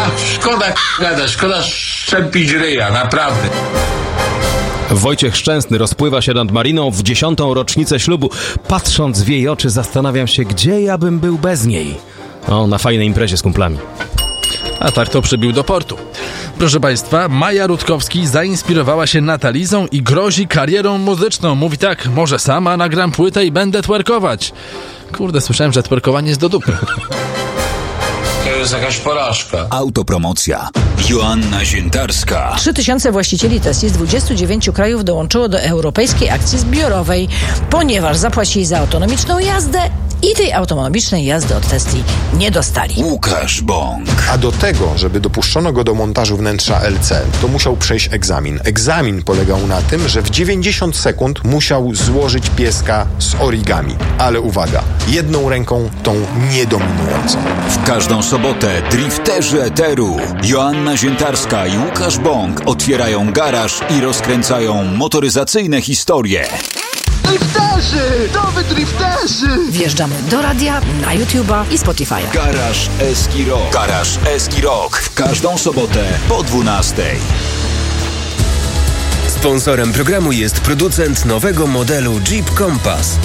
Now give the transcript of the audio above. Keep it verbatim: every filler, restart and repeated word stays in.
szkoda gadać, szkoda szczępić ryja, naprawdę. Wojciech Szczęsny rozpływa się nad Mariną w dziesiątą rocznicę ślubu. Patrząc w jej oczy, zastanawiam się, gdzie ja bym był bez niej. O, na fajnej imprezie z kumplami. A tak to przybił do portu. Proszę Państwa, Maja Rutkowski zainspirowała się Natalizą i grozi karierą muzyczną. Mówi tak, może sama nagram płytę i będę twerkować. Kurde, słyszałem, że twerkowanie jest do dupy. To jest jakaś porażka. Autopromocja. Joanna Ziętarska. trzy tysiące właścicieli Tesli z dwudziestu dziewięciu krajów dołączyło do europejskiej akcji zbiorowej, ponieważ zapłacili za autonomiczną jazdę i tej autonomicznej jazdy od Tesli nie dostali. Łukasz Bąk. A do tego, żeby dopuszczono go do montażu wnętrza L C, to musiał przejść egzamin. Egzamin polegał na tym, że w dziewięćdziesiąt sekund musiał złożyć pieska z origami. Ale uwaga, jedną ręką tą niedominującą. W każdą sobotę drifterzy eteru Joanna Ziętarska i Łukasz Bąk otwierają garaż i rozkręcają motoryzacyjne historie. Drifterzy! Nowy drifterzy! Wjeżdżamy do radia, na YouTube'a i Spotify'a. Garaż Eski Rock. Garaż Eski Rock. W każdą sobotę po dwunastej. Sponsorem programu jest producent nowego modelu Jeep Compass.